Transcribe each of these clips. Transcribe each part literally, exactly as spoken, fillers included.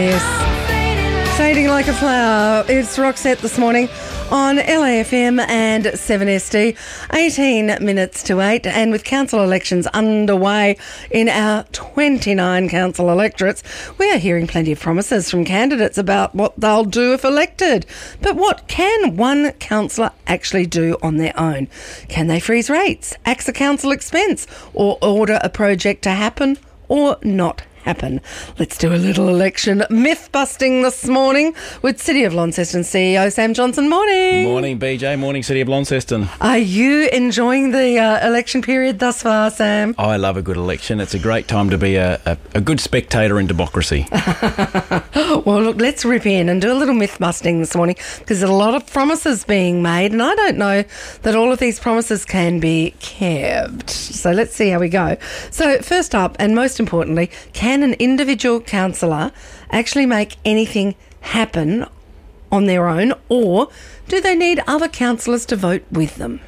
Yes. Fading like a flower. It's Roxette this morning on L A F M and seven S D. eighteen minutes to eight, and with council elections underway in our twenty-nine council electorates, we are hearing plenty of promises from candidates about what they'll do if elected. But what can one councillor actually do on their own? Can they freeze rates, axe a council expense, or order a project to happen or not happen? Let's do a little election myth busting this morning with City of Launceston C E O Sam Johnson. Morning. Morning, B J. Morning, City of Launceston. Are you enjoying the uh, election period thus far, Sam? I love a good election. It's a great time to be a, a, a good spectator in democracy. Well, look, let's rip in and do a little myth busting this morning, because there's a lot of promises being made, and I don't know that all of these promises can be kept. So let's see how we go. So first up, and most importantly, can Can an individual councillor actually make anything happen on their own, or do they need other councillors to vote with them?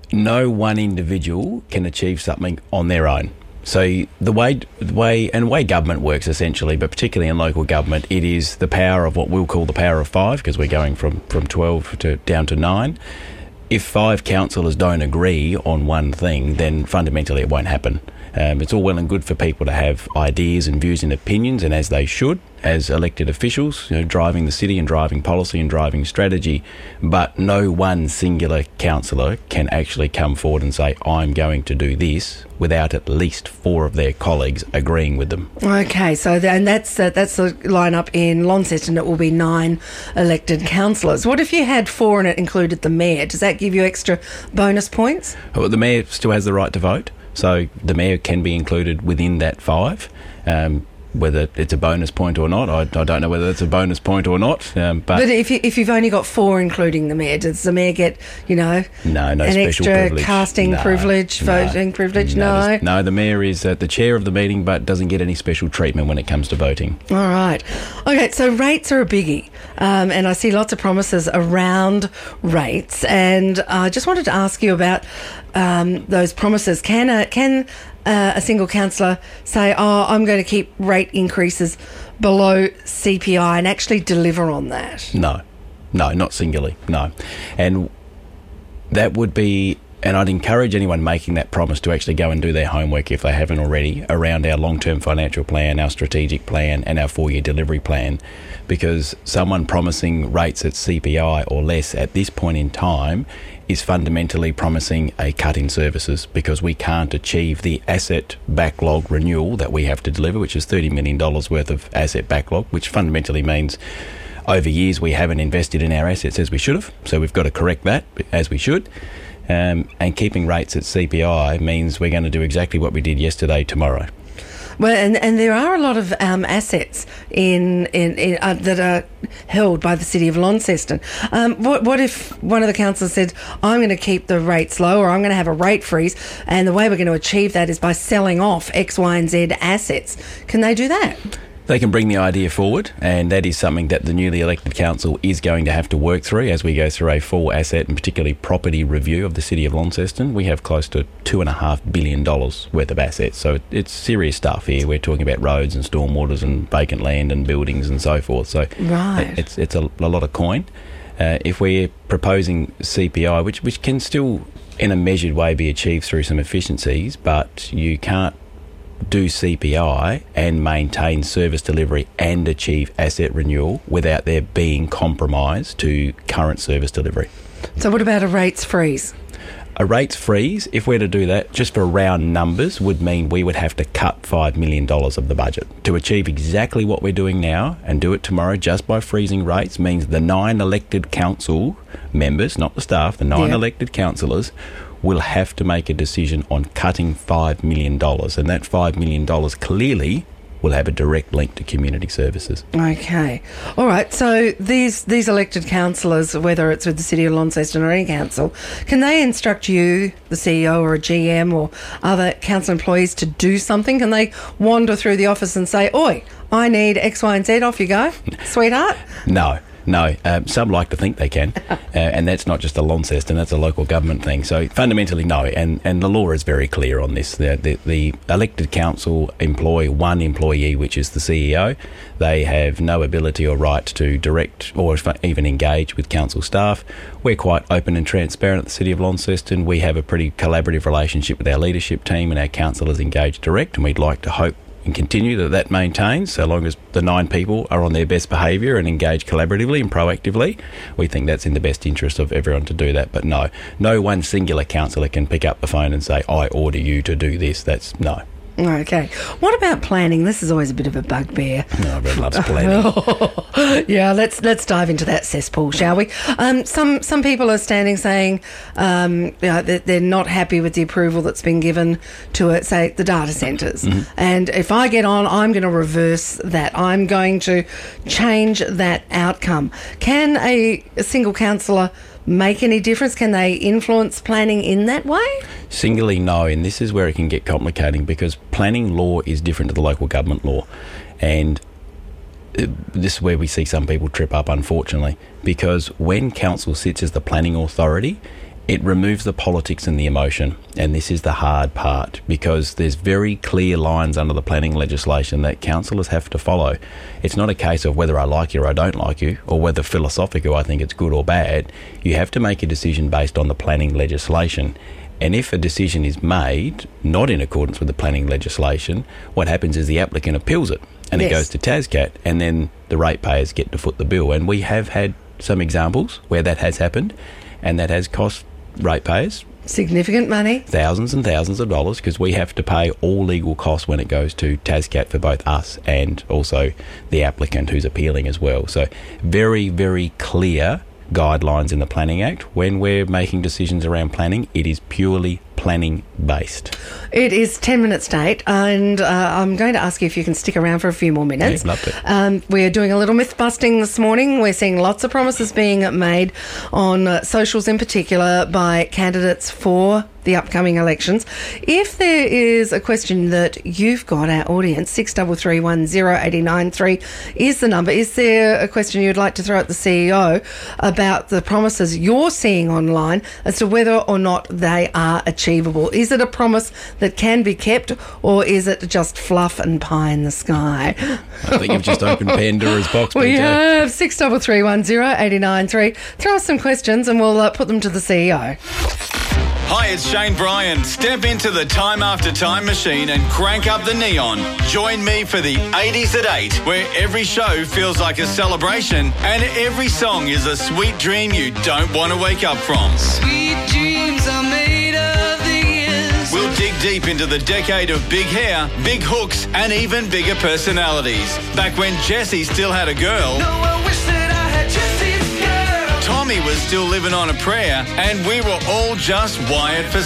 No one individual can achieve something on their own. So the way, the way, and the way government works essentially, but particularly in local government, it is the power of what we'll call the power of five, because we're going from, from twelve to down to nine. If five councillors don't agree on one thing, then fundamentally it won't happen. Um, it's all well and good for people to have ideas and views and opinions, and as they should, as elected officials, you know, driving the city and driving policy and driving strategy, but no one singular councillor can actually come forward and say, I'm going to do this, without at least four of their colleagues agreeing with them. Okay, so then that's uh, that's the lineup in Launceston. It will be nine elected councillors. What if you had four and it included the mayor? Does that give you extra bonus points? Well, the mayor still has the right to vote, so the mayor can be included within that five. Um, whether it's a bonus point or not, I, I don't know whether it's a bonus point or not. Um, but but if, you, if you've only got four, including the mayor, does the mayor get, you know, no, no an special extra privilege. casting no, privilege, no, voting privilege? No, No? no, the mayor is uh, the chair of the meeting, but doesn't get any special treatment when it comes to voting. All right. Okay, so rates are a biggie, um, and I see lots of promises around rates, and I just wanted to ask you about um, those promises. Can a, can uh, a single councillor say, oh, I'm going to keep rate increases below C P I and actually deliver on that? No, no, not singularly, no. And that would be, and I'd encourage anyone making that promise to actually go and do their homework if they haven't already around our long-term financial plan, our strategic plan and our four-year delivery plan, because someone promising rates at C P I or less at this point in time is fundamentally promising a cut in services, because we can't achieve the asset backlog renewal that we have to deliver, which is thirty million dollars worth of asset backlog, which fundamentally means over years we haven't invested in our assets as we should have. So we've got to correct that as we should. Um, and keeping rates at C P I means we're going to do exactly what we did yesterday, tomorrow. Well, and, and there are a lot of um, assets in, in, in uh, that are held by the City of Launceston. Um, what, what if one of the councillors said, I'm going to keep the rates low, or I'm going to have a rate freeze, and the way we're going to achieve that is by selling off X, Y and Z assets? Can they do that? They can bring the idea forward, and that is something that the newly elected council is going to have to work through as we go through a full asset and particularly property review of the City of Launceston. We have close to two and a half billion dollars worth of assets, so it's serious stuff here. We're talking about roads and stormwaters and vacant land and buildings and so forth. So right. it's it's a, a lot of coin. Uh, if we're proposing C P I, which which can still in a measured way be achieved through some efficiencies, but you can't do C P I and maintain service delivery and achieve asset renewal without there being compromise to current service delivery. So what about a rates freeze? A rates freeze, if we're to do that, just for round numbers, would mean we would have to cut five million dollars of the budget. To achieve exactly what we're doing now and do it tomorrow just by freezing rates means the nine elected council members, not the staff, the nine yeah. elected councillors will have to make a decision on cutting five million dollars, and that five million dollars clearly will have a direct link to community services. Okay. All right. So these these elected councillors, whether it's with the City of Launceston or any council, can they instruct you, the C E O or a G M or other council employees, to do something? Can they wander through the office and say, oi, I need X, Y and Z, off you go, sweetheart? No. No, um, some like to think they can, uh, and that's not just a Launceston, that's a local government thing. So fundamentally, no, and, and the law is very clear on this. The, the, the elected council employ one employee, which is the C E O. They have no ability or right to direct or even engage with council staff. We're quite open and transparent at the City of Launceston. We have a pretty collaborative relationship with our leadership team, and our councillors engage direct, and we'd like to hope and continue that that maintains, so long as the nine people are on their best behaviour and engage collaboratively and proactively. We think that's in the best interest of everyone to do that. But no, no one singular councillor can pick up the phone and say, I order you to do this. That's no. Okay. What about planning? This is always a bit of a bugbear. No, everyone loves planning. Yeah, let's let's dive into that cesspool, shall we? Um, some some people are standing saying um, you know, that they're not happy with the approval that's been given to it, say the data centres. Mm-hmm. And if I get on, I'm going to reverse that. I'm going to change that outcome. Can a, a single councillor make any difference? Can they influence planning in that way? Singly, no, and this is where it can get complicating, because planning law is different to the local government law, and this is where we see some people trip up, unfortunately, because when council sits as the planning authority, it removes the politics and the emotion, and this is the hard part, because there's very clear lines under the planning legislation that councillors have to follow. It's not a case of whether I like you or I don't like you, or whether philosophically I think it's good or bad. You have to make a decision based on the planning legislation. And if a decision is made not in accordance with the planning legislation, what happens is the applicant appeals it, and yes. It goes to TASCAT, and then the ratepayers get to foot the bill. And we have had some examples where that has happened, and that has cost ratepayers significant money, thousands and thousands of dollars, because we have to pay all legal costs when it goes to TASCAT for both us and also the applicant who's appealing as well. So very, very clear guidelines in the Planning Act. When we're making decisions around planning, it is purely planning based. It is ten minutes to eight, and uh, I'm going to ask you if you can stick around for a few more minutes. Yeah, love to. Um, we're doing a little myth busting this morning. We're seeing lots of promises being made on uh, socials in particular by candidates for the upcoming elections. If there is a question that you've got, our audience, six three three one zero eight nine three is the number. Is there a question you'd like to throw at the C E O about the promises you're seeing online as to whether or not they are achievable? Is it a promise that can be kept, or is it just fluff and pie in the sky? I think you've just opened Pandora's box. We have six three three one zero eight nine three. Throw us some questions and we'll uh, put them to the C E O. Hi, it's Shane Bryan. Step into the Time After Time machine and crank up the neon. Join me for the eighties at eight, where every show feels like a celebration and every song is a sweet dream you don't want to wake up from. Sweet dreams are made of these. We'll dig deep into the decade of big hair, big hooks, and even bigger personalities. Back when Jessie still had a girl. No, I wish that I had Jessie's girl. Tommy was still living on a prayer, and we were all just wired for